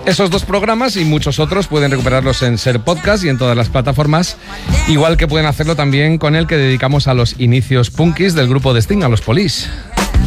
Esos 2 programas y muchos otros pueden recuperarlos en Ser Podcast y en todas las plataformas, igual que pueden hacerlo también con el que dedicamos a los inicios punkis del grupo de Sting, a los Police.